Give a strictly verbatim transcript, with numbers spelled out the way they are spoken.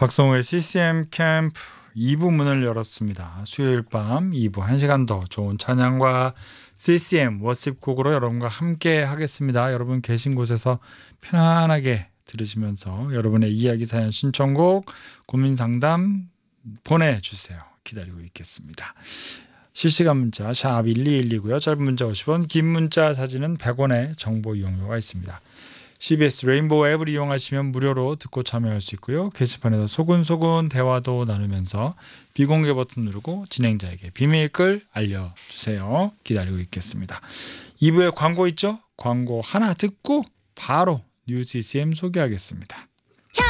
박성호의 씨씨엠 캠프 이 부 문을 열었습니다. 수요일 밤 이 부 한 시간 더 좋은 찬양과 씨씨엠 워십 곡으로 여러분과 함께 하겠습니다. 여러분 계신 곳에서 편안하게 들으시면서 여러분의 이야기, 사연, 신청곡, 고민 상담 보내주세요. 기다리고 있겠습니다. 실시간 문자 샵 일이일이고요. 짧은 문자 오십 원, 긴 문자 사진은 백 원의 정보 이용료가 있습니다. 씨비에스 레인보우 앱을 이용하시면 무료로 듣고 참여할 수 있고요. 게시판에서 소근소근 대화도 나누면서 비공개 버튼 누르고 진행자에게 비밀글 알려주세요. 기다리고 있겠습니다. 이 부에 광고 있죠? 광고 하나 듣고 바로 뉴 씨씨엠 소개하겠습니다.